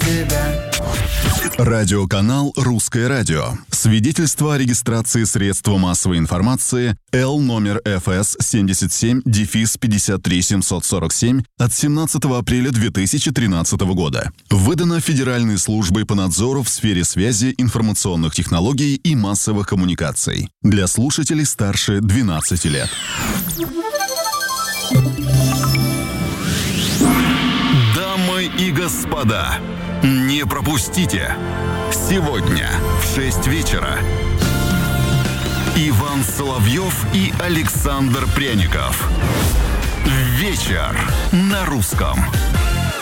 тебя. Радиоканал «Русское радио». Свидетельство о регистрации средства массовой информации Л номер ФС 77-53747 от 17 апреля 2013 года. Выдано Федеральной службой по надзору в сфере связи, информационных технологий и массовых коммуникаций. Для слушателей старше 12 лет. Дамы и господа, не пропустите! Сегодня в 6 вечера Иван Соловьев и Александр Пряников. Вечер на русском.